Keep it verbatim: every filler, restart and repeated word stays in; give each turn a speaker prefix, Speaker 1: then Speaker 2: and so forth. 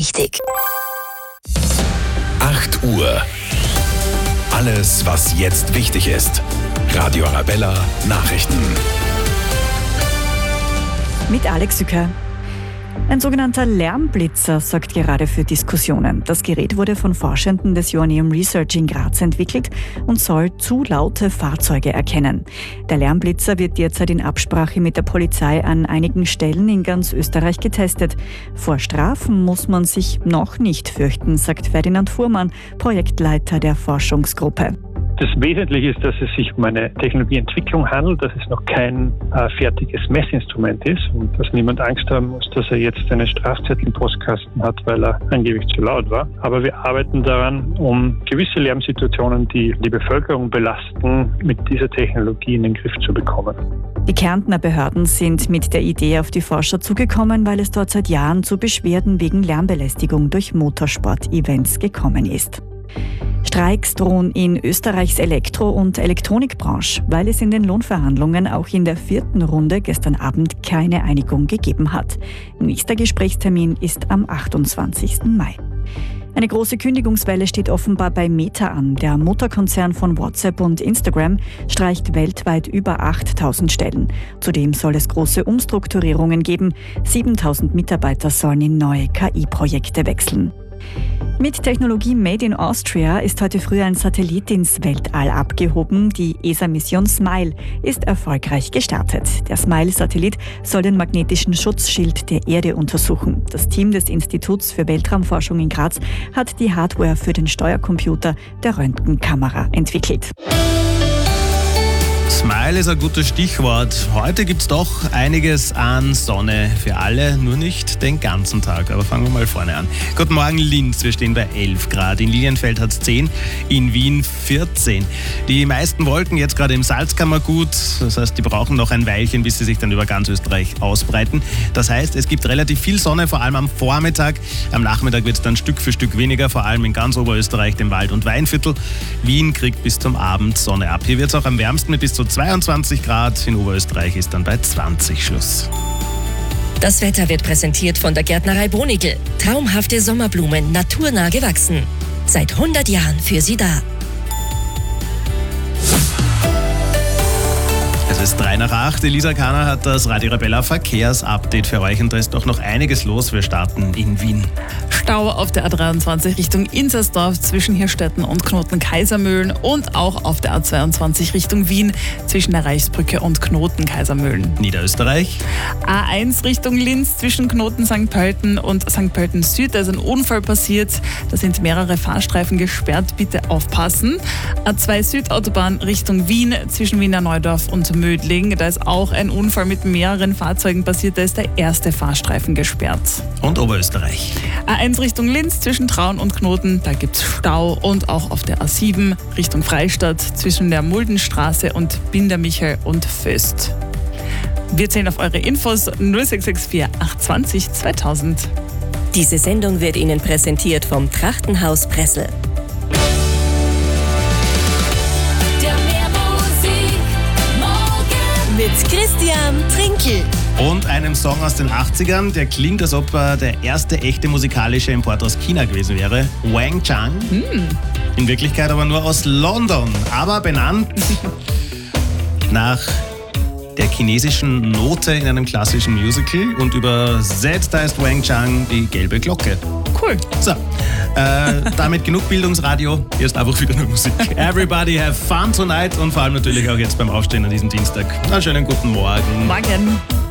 Speaker 1: wichtig.
Speaker 2: acht Uhr. Alles, was jetzt wichtig ist. Radio Arabella Nachrichten.
Speaker 3: Mit Alex Sücker. Ein sogenannter Lärmblitzer sorgt gerade für Diskussionen. Das Gerät wurde von Forschenden des Joanneum Research in Graz entwickelt und soll zu laute Fahrzeuge erkennen. Der Lärmblitzer wird derzeit in Absprache mit der Polizei an einigen Stellen in ganz Österreich getestet. Vor Strafen muss man sich noch nicht fürchten, sagt Ferdinand Fuhrmann, Projektleiter der Forschungsgruppe.
Speaker 4: Das Wesentliche ist, dass es sich um eine Technologieentwicklung handelt, dass es noch kein äh, fertiges Messinstrument ist und dass niemand Angst haben muss, dass er jetzt einen Strafzettel im Postkasten hat, weil er angeblich zu laut war. Aber wir arbeiten daran, um gewisse Lärmsituationen, die die Bevölkerung belasten, mit dieser Technologie in den Griff zu bekommen.
Speaker 3: Die Kärntner Behörden sind mit der Idee auf die Forscher zugekommen, weil es dort seit Jahren zu Beschwerden wegen Lärmbelästigung durch Motorsport-Events gekommen ist. Streiks drohen in Österreichs Elektro- und Elektronikbranche, weil es in den Lohnverhandlungen auch in der vierten Runde gestern Abend keine Einigung gegeben hat. Nächster Gesprächstermin ist am achtundzwanzigsten Mai. Eine große Kündigungswelle steht offenbar bei Meta an. Der Mutterkonzern von WhatsApp und Instagram streicht weltweit über achttausend Stellen. Zudem soll es große Umstrukturierungen geben. siebentausend Mitarbeiter sollen in neue K I-Projekte wechseln. Mit Technologie Made in Austria ist heute früh ein Satellit ins Weltall abgehoben. Die E S A-Mission SMILE ist erfolgreich gestartet. Der SMILE-Satellit soll den magnetischen Schutzschild der Erde untersuchen. Das Team des Instituts für Weltraumforschung in Graz hat die Hardware für den Steuercomputer der Röntgenkamera entwickelt.
Speaker 5: Smile ist ein gutes Stichwort. Heute gibt es doch einiges an Sonne für alle, nur nicht den ganzen Tag. Aber fangen wir mal vorne an. Guten Morgen Linz, wir stehen bei elf Grad. In Lilienfeld hat es zehn, in Wien vierzehn. Die meisten Wolken jetzt gerade im Salzkammergut. Das heißt, die brauchen noch ein Weilchen, bis sie sich dann über ganz Österreich ausbreiten. Das heißt, es gibt relativ viel Sonne, vor allem am Vormittag. Am Nachmittag wird es dann Stück für Stück weniger, vor allem in ganz Oberösterreich, dem Wald- und Weinviertel. Wien kriegt bis zum Abend Sonne ab. Hier wird es auch am wärmsten mit bis zu zweiundzwanzig Grad, in Oberösterreich ist dann bei zwanzig Schluss.
Speaker 1: Das Wetter wird präsentiert von der Gärtnerei Bonigl. Traumhafte Sommerblumen, naturnah gewachsen. Seit hundert Jahren für Sie da.
Speaker 5: Es ist drei nach acht. Elisa Kahner hat das Radio Arabella Verkehrsupdate für euch und da ist doch noch einiges los. Wir starten in Wien.
Speaker 6: Stau auf der A dreiundzwanzig Richtung Inzersdorf zwischen Hirstetten und Knoten-Kaisermühlen und auch auf der A zweiundzwanzig Richtung Wien zwischen der Reichsbrücke und Knoten-Kaisermühlen.
Speaker 5: Niederösterreich.
Speaker 6: A eins Richtung Linz zwischen Knoten-Sankt Pölten und Sankt Pölten Süd. Da ist ein Unfall passiert. Da sind mehrere Fahrstreifen gesperrt. Bitte aufpassen. A zwei Südautobahn Richtung Wien zwischen Wiener Neudorf und Mödling. Da ist auch ein Unfall mit mehreren Fahrzeugen passiert. Da ist der erste Fahrstreifen gesperrt.
Speaker 5: Und Oberösterreich.
Speaker 6: A eins Richtung Linz zwischen Traun und Knoten, da gibt es Stau und auch auf der A sieben Richtung Freistadt zwischen der Muldenstraße und Bindermichel und Föst. Wir zählen auf eure Infos null sechs sechs vier acht zwanzig zweitausend.
Speaker 1: Diese Sendung wird Ihnen präsentiert vom Trachtenhaus Pressel. Mit Christian Trinkel.
Speaker 5: Und einem Song aus den achtzigern, der klingt, als ob er der erste echte musikalische Import aus China gewesen wäre. Wang Chang.
Speaker 6: Hm.
Speaker 5: In Wirklichkeit aber nur aus London. Aber benannt nach der chinesischen Note in einem klassischen Musical. Und übersetzt heißt Wang Chang die gelbe Glocke.
Speaker 6: Cool.
Speaker 5: So, äh, damit genug Bildungsradio. Hier ist einfach wieder nur Musik. Everybody have fun tonight und vor allem natürlich auch jetzt beim Aufstehen an diesem Dienstag. Einen schönen guten Morgen.
Speaker 6: Morgen.